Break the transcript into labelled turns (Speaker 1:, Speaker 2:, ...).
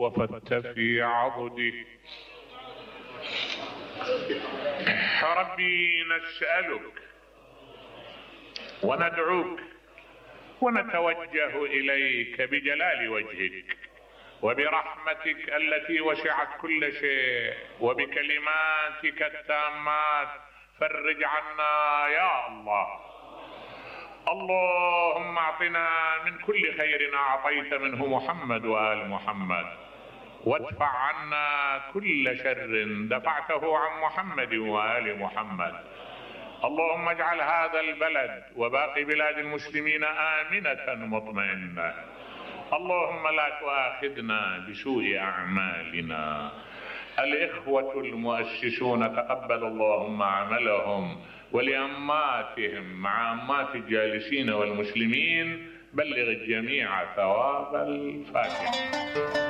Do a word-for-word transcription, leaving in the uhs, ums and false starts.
Speaker 1: وفدت في عضده. ربي نسألك وندعوك ونتوجه إليك بجلال وجهك وبرحمتك التي وسعت كل شيء وبكلماتك التامات، فرج عنا يا الله. اللهم اعطنا من كل خير اعطيت منه محمد وآل محمد، وادفع عنا كل شر دفعته عن محمد وآل محمد. اللهم اجعل هذا البلد وباقي بلاد المسلمين آمنة مطمئنة. اللهم لا تؤاخذنا بسوء أعمالنا. الإخوة المؤسسون تقبل اللهم عملهم، ولأماتهم مع أمات الجالسين والمسلمين بلغ الجميع ثواب الفاتحة.